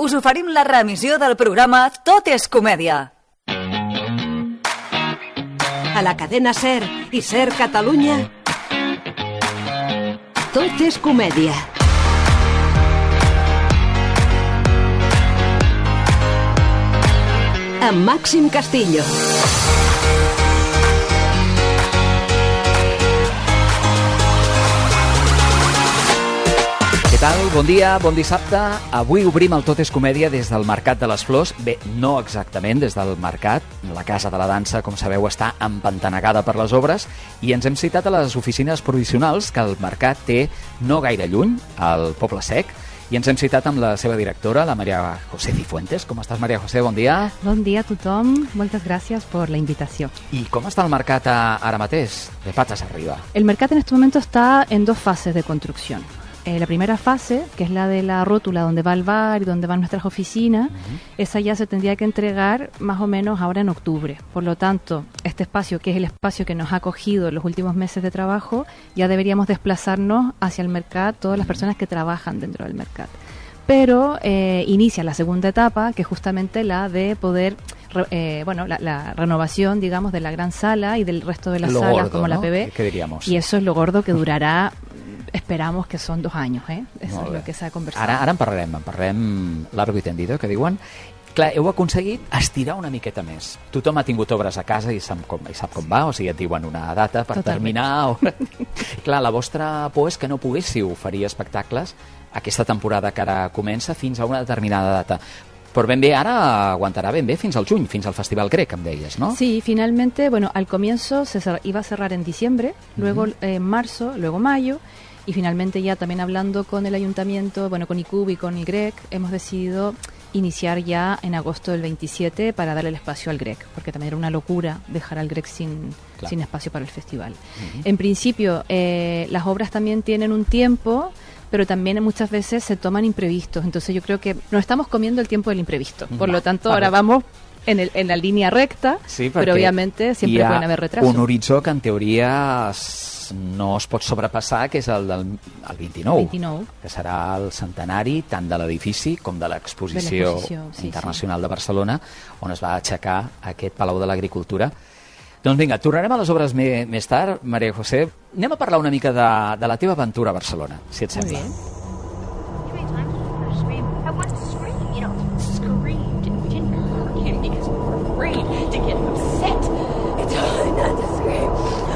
us oferim la reemissió del programa Tot és comèdia. A la cadena SER i SER Catalunya, Tot és comèdia. Amb Màxim Castillo. Què tal? Bon dia, bon dissabte. Avui obrim el Tot és comèdia des del Mercat de les Flors. Bé, no exactament des del Mercat. La Casa de la Dansa, com sabeu, està empantanegada per les obres i ens hem citat a les oficines provisionals que el Mercat té no gaire lluny, al Poble Sec, i ens hem citat amb la seva directora, la María José Cifuentes. Com estàs, María José? Bon dia. Bon dia a tothom. Moltes gràcies per la invitació. I com està el mercat ara mateix? De patas arriba. El mercat en este momento está en dos fases de construcción. La primera fase, que es la de la rótula donde va el bar y donde van nuestras oficinas, esa ya se tendría que entregar más o menos ahora en octubre. Por lo tanto, este espacio, que es el espacio que nos ha acogido en los últimos meses de trabajo, ya deberíamos desplazarnos hacia el mercado, todas las personas que trabajan dentro del mercado. Pero inicia la segunda etapa, que es justamente la de poder, la renovación, digamos, de la gran sala y del resto de las salas, gordo, como, ¿no?, la PB. ¿Qué diríamos? Y eso es lo gordo que durará... Esperamos que són 2 anys, Eso és el que s'ha conversat. Ara en parlarem largo i tendido, que diuen. Clar, heu aconseguit estirar una miqueta més. Tothom ha tingut obres a casa i sap com va, o sigui, et diuen una data per terminar. Clar, la vostra por és que no poguéssiu oferir espectacles aquesta temporada que ara comença fins a una determinada data. Però ben bé, ara aguantarà ben bé fins al juny, fins al Festival Grec, em deies, ¿no? Sí, finalmente, al comienzo iba a cerrar en diciembre, luego en marzo, luego mayo, y finalmente ya también hablando con el ayuntamiento, con ICUB y con IGREC, hemos decidido iniciar ya en agosto del 27 para darle el espacio al Grec, porque también era una locura dejar al Grec sin espacio para el festival. En principio, las obras también tienen un tiempo, pero también muchas veces se toman imprevistos, entonces yo creo que nos estamos comiendo el tiempo del imprevisto, por lo tanto ahora vamos en la línea recta, sí, pero obviamente siempre pueden haber retrasos. Un horitzó que en teoria no es pot sobrepassar, que és el del 29, que serà el centenari tant de l'edifici com de l'exposició internacional de Barcelona, on es va aixecar aquest Palau de l'Agricultura. Doncs vinga, tornarem a les obres més tard, María José. Anem a parlar una mica de la teva aventura a Barcelona, si et sembla. Muy bien.